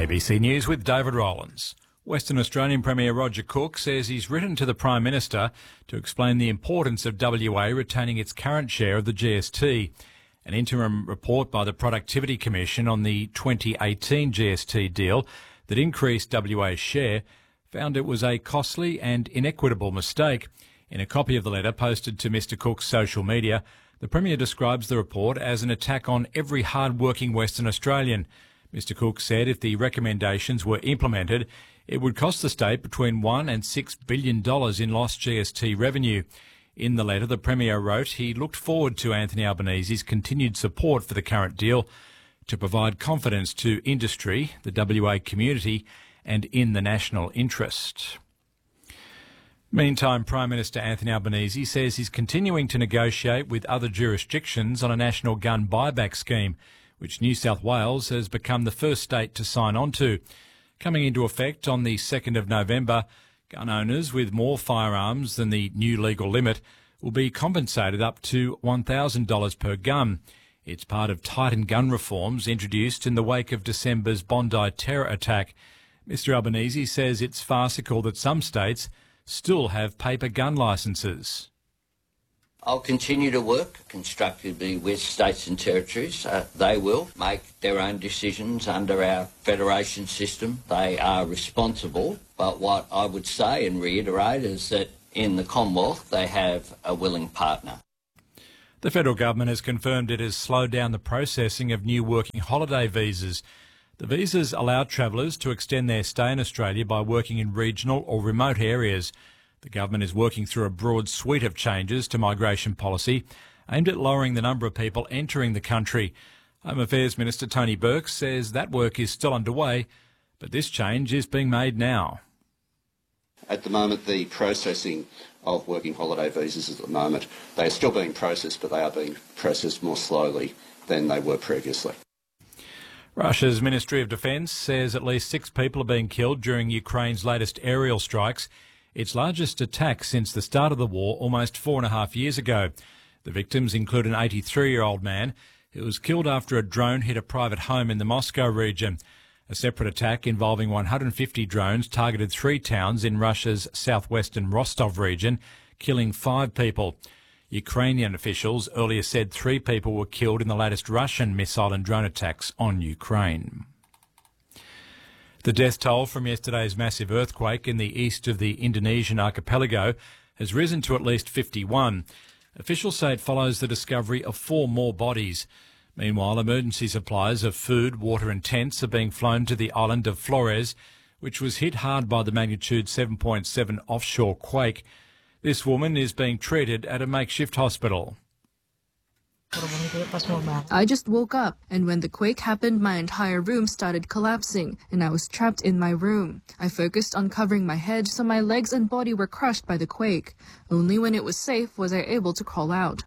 ABC News with David Rowlands. Western Australian Premier Roger Cook says he's written to the Prime Minister to explain the importance of WA retaining its current share of the GST. An interim report by the Productivity Commission on the 2018 GST deal that increased WA's share found it was a costly and inequitable mistake. In a copy of the letter posted to Mr Cook's social media, the Premier describes the report as an attack on every hard-working Western Australian. Mr Cook said if the recommendations were implemented, it would cost the state between $1 and $6 billion in lost GST revenue. In the letter, the Premier wrote he looked forward to Anthony Albanese's continued support for the current deal to provide confidence to industry, the WA community and in the national interest. Meantime, Prime Minister Anthony Albanese says he's continuing to negotiate with other jurisdictions on a national gun buyback scheme, which New South Wales has become the first state to sign on to. Coming into effect on the 2nd of November, gun owners with more firearms than the new legal limit will be compensated up to $1,000 per gun. It's part of tightened gun reforms introduced in the wake of December's Bondi terror attack. Mr Albanese says it's farcical that some states still have paper gun licences. I'll continue to work constructively with states and territories. They will make their own decisions under our federation system. They are responsible. But what I would say and reiterate is that in the Commonwealth they have a willing partner. The federal government has confirmed it has slowed down the processing of new working holiday visas. The visas allow travellers to extend their stay in Australia by working in regional or remote areas. The government is working through a broad suite of changes to migration policy aimed at lowering the number of people entering the country. Home Affairs Minister Tony Burke says that work is still underway, but this change is being made now. At the moment, the processing of working holiday visas they are still being processed, but they are being processed more slowly than they were previously. Russia's Ministry of Defence says at least 6 people are being killed during Ukraine's latest aerial strikes, its largest attack since the start of the war almost 4.5 years ago. The victims include an 83-year-old man who was killed after a drone hit a private home in the Moscow region. A separate attack involving 150 drones targeted 3 towns in Russia's southwestern Rostov region, killing 5 people. Ukrainian officials earlier said 3 people were killed in the latest Russian missile and drone attacks on Ukraine. The death toll from yesterday's massive earthquake in the east of the Indonesian archipelago has risen to at least 51. Officials say it follows the discovery of 4 more bodies. Meanwhile, emergency supplies of food, water and tents are being flown to the island of Flores, which was hit hard by the magnitude 7.7 offshore quake. This woman is being treated at a makeshift hospital. I just woke up, and when the quake happened, my entire room started collapsing, and I was trapped in my room. I focused on covering my head, so my legs and body were crushed by the quake. Only when it was safe was I able to crawl out.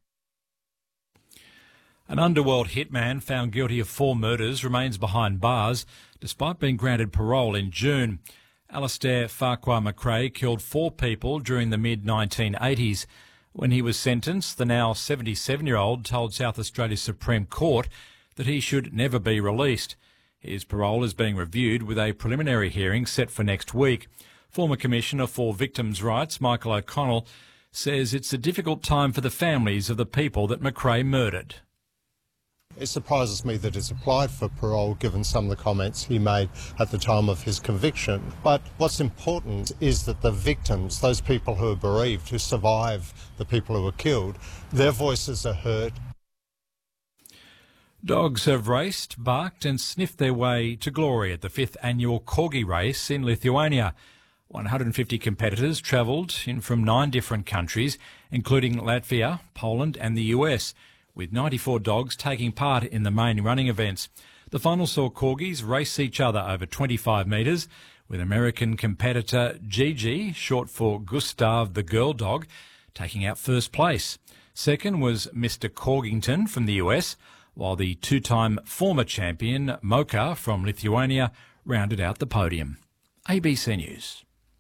An underworld hitman found guilty of 4 murders remains behind bars, despite being granted parole in June. Alastair Farquhar McRae killed 4 people during the mid-1980s. When he was sentenced, the now 77-year-old told South Australia's Supreme Court that he should never be released. His parole is being reviewed with a preliminary hearing set for next week. Former Commissioner for Victims' Rights, Michael O'Connell, says it's a difficult time for the families of the people that McRae murdered. It surprises me that he's applied for parole given some of the comments he made at the time of his conviction. But what's important is that the victims, those people who are bereaved, who survive the people who were killed, their voices are heard. Dogs have raced, barked and sniffed their way to glory at the 5th annual Corgi race in Lithuania. 150 competitors travelled in from 9 different countries, including Latvia, Poland and the US, with 94 dogs taking part in the main running events. The final saw corgis race each other over 25 metres, with American competitor Gigi, short for Gustav the Girl Dog, taking out first place. Second was Mr. Corgington from the US, while the 2-time former champion Mocha from Lithuania rounded out the podium. ABC News.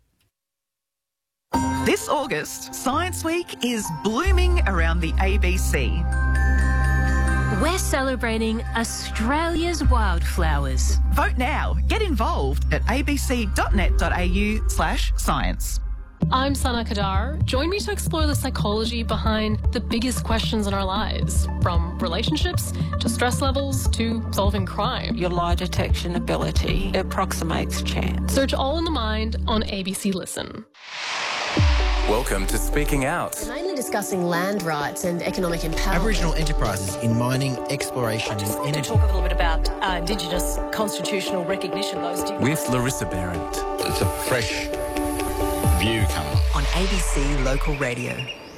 This August, Science Week is blooming around the ABC. We're celebrating Australia's wildflowers. Vote now. Get involved at abc.net.au/science. I'm Sana Kadar. Join me to explore the psychology behind the biggest questions in our lives, from relationships to stress levels to solving crime. Your lie detection ability approximates chance. Search All in the Mind on ABC Listen. Welcome to Speaking Out. We're mainly discussing land rights and economic empowerment. Aboriginal enterprises in mining, exploration and energy. To talk a little bit about Indigenous constitutional recognition. With Larissa Behrendt. It's a fresh view coming on ABC Local Radio.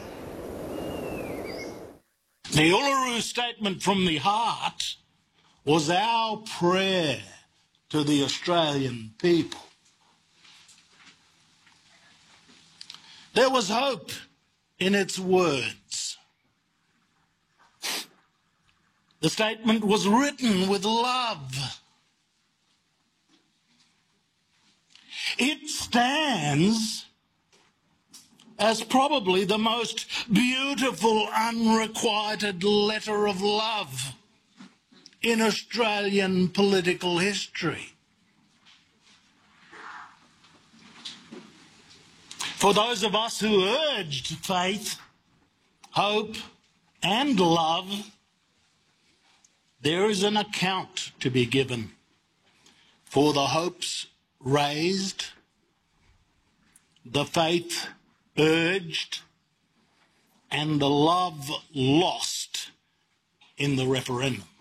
The Uluru Statement from the Heart was our prayer to the Australian people. There was hope in its words. The statement was written with love. It stands as probably the most beautiful unrequited letter of love in Australian political history. For those of us who urged faith, hope, and love, there is an account to be given for the hopes raised, the faith urged, and the love lost in the referendum.